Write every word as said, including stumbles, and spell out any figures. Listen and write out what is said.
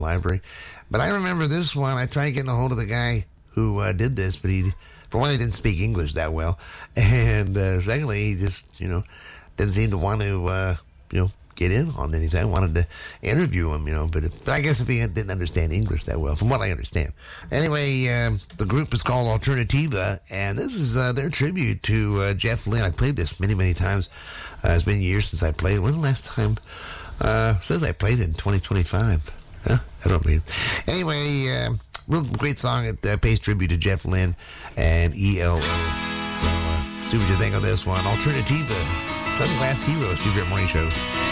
library. But I remember this one. I tried getting a hold of the guy who uh, did this, but he, for one, he didn't speak English that well. And uh, secondly, he just, you know, didn't seem to want to, uh, you know, get in on anything. I wanted to interview him, you know, but, but I guess if he didn't understand English that well, from what I understand. Anyway, um, the group is called Alternativa, and this is uh, their tribute to uh, Jeff Lynne. I played this many, many times. Uh, it's been years since I played. When the last time? Uh, says I played it in twenty twenty-five. Huh? I don't mean. Anyway, uh, real great song. It uh, pays tribute to Jeff Lynne and E L O. So, uh, see what you think of this one. Alternativa, Sunglass Heroes, two great morning shows.